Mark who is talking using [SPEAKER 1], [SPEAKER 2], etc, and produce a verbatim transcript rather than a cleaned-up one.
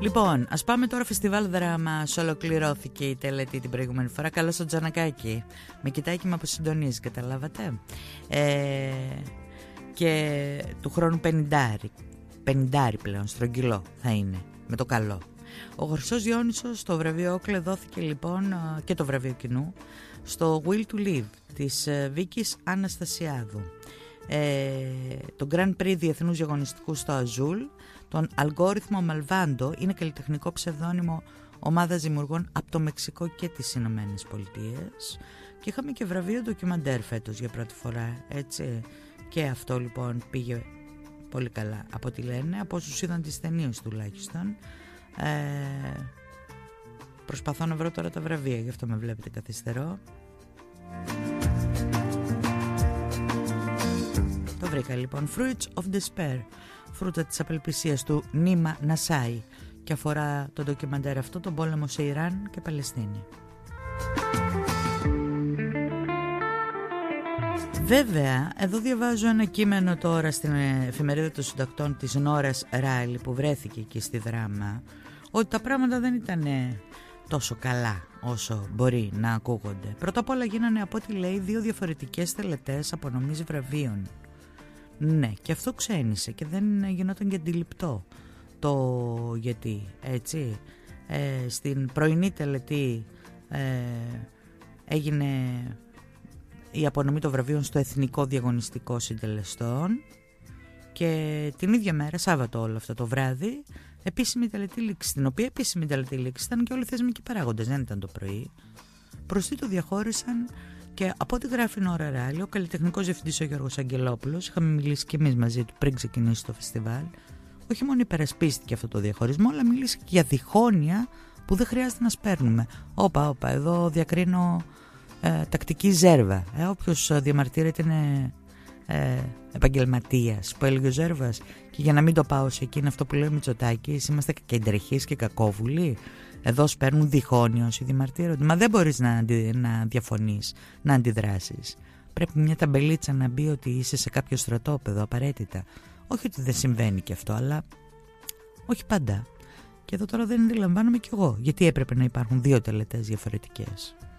[SPEAKER 1] Λοιπόν, ας πάμε τώρα φεστιβάλ δράμας. Ολοκληρώθηκε η τελετή την προηγούμενη φορά. Καλώς στο Τζανακάκι. Με κοιτάει και με αποσυντονίζει, καταλάβατε. Ε, και του χρόνου πενηντάρι. Πενηντάρι πλέον, στρογγυλό θα είναι. Με το καλό. Ο Χρυσός Διόνυσος, το βραβείο Όκλε, δόθηκε λοιπόν και το βραβείο κοινού στο Will to Live της Βίκης Αναστασιάδου. Ε, το Grand Prix Διεθνούς Διαγωνιστικού στο Αζούλ, τον Αλγόριθμο Μαλβάντο, είναι καλλιτεχνικό ψευδόνυμο ομάδας δημιουργών από το Μεξικό και τις Ηνωμένες Πολιτείες, και είχαμε και βραβείο ντοκιμαντέρ φέτος για πρώτη φορά, έτσι, και αυτό λοιπόν πήγε πολύ καλά από ό,τι λένε, από όσους είδαν τις ταινίες τουλάχιστον. Ε, προσπαθώ να βρω τώρα τα βραβεία, γι' αυτό με βλέπετε καθυστερώ. Το βρήκα λοιπόν. Fruits of Despair, φρούτα της απελπισίας, του Νίμα Νασάι, και αφορά το ντοκιμαντέρ αυτό τον πόλεμο σε Ιράν και Παλαιστίνη. Βέβαια, εδώ διαβάζω ένα κείμενο τώρα στην εφημερίδα των συντακτών της Νόρας Ράιλι, που βρέθηκε εκεί στη Δράμα, ότι τα πράγματα δεν ήταν τόσο καλά όσο μπορεί να ακούγονται. Πρώτα απ' όλα γίνανε, από ό,τι λέει, δύο διαφορετικές τελετές απονομής βραβείων. Ναι, και αυτό ξένησε και δεν γινόταν και αντιληπτό το γιατί, έτσι. Ε, στην πρωινή τελετή ε, έγινε η απονομή των βραβείων στο Εθνικό Διαγωνιστικό Συντελεστών, και την ίδια μέρα, Σάββατο όλο αυτό το βράδυ, επίσημη τελετή λήξη, στην οποία επίσημη τελετή λήξη ήταν και όλοι οι θεσμικοί παράγοντες, δεν ήταν το πρωί. Προς τι το διαχώρισαν, και από ό,τι γράφει η Νόρα Ράιλι, ο καλλιτεχνικός διευθυντής ο Γιώργος Αγγελόπουλος, είχαμε μιλήσει και εμείς μαζί του πριν ξεκινήσει το φεστιβάλ, όχι μόνο υπερασπίστηκε αυτό το διαχωρισμό, αλλά μίλησε και για διχόνοια που δεν χρειάζεται να σπέρνουμε. Όπα, όπα, εδώ διακρίνω ε, τακτική ζέρβα. Ε, όποιος διαμαρτύρεται είναι ε, επαγγελματίας, που έλεγε ο Ζέρβας. Και για να μην το πάω σε εκείνο αυτό που λέει ο Μητσοτάκης, είμαστε κεντρεχείς και κακόβουλοι. Εδώ σπέρνουν διχόνια όσοι διαμαρτύρονται. Μα δεν μπορείς να, αντι, να διαφωνείς, να αντιδράσεις. Πρέπει μια ταμπελίτσα να μπει ότι είσαι σε κάποιο στρατόπεδο απαραίτητα. Όχι ότι δεν συμβαίνει και αυτό, αλλά όχι πάντα. Και εδώ τώρα δεν αντιλαμβάνομαι κι εγώ γιατί έπρεπε να υπάρχουν δύο τελετές διαφορετικές.